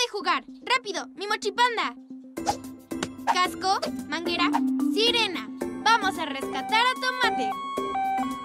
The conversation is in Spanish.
de jugar. ¡Rápido! ¡Mi mochipanda! Casco, manguera, sirena. ¡Vamos a rescatar a Tomate!